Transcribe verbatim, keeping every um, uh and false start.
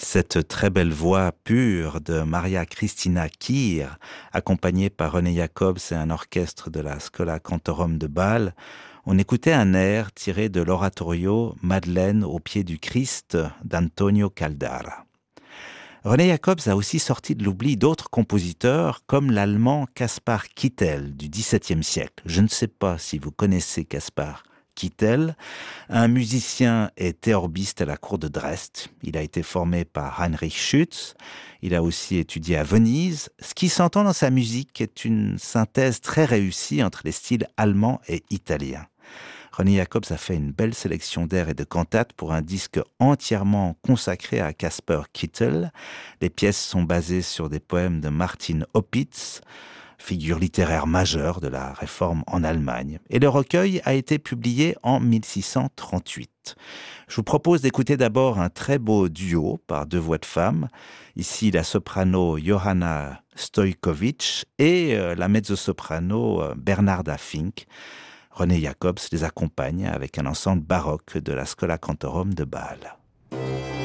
Cette très belle voix pure de Maria Cristina Kyr, accompagnée par René Jacobs et un orchestre de la Schola Cantorum de Bâle, on écoutait un air tiré de l'oratorio Madeleine au pied du Christ d'Antonio Caldara. René Jacobs a aussi sorti de l'oubli d'autres compositeurs comme l'allemand Caspar Kittel du dix-septième siècle. Je ne sais pas si vous connaissez Caspar Kittel, un musicien et théorbiste à la cour de Dresde. Il a été formé par Heinrich Schütz. Il a aussi étudié à Venise. Ce qui s'entend dans sa musique est une synthèse très réussie entre les styles allemand et italien. René Jacobs a fait une belle sélection d'airs et de cantates pour un disque entièrement consacré à Caspar Kittel. Les pièces sont basées sur des poèmes de Martin Opitz, figure littéraire majeure de la Réforme en Allemagne. Et le recueil a été publié en mille six cent trente-huit. Je vous propose d'écouter d'abord un très beau duo par deux voix de femmes. Ici, la soprano Johanna Stojkovic et la mezzo-soprano Bernarda Fink. René Jacobs les accompagne avec un ensemble baroque de la Schola Cantorum de Bâle.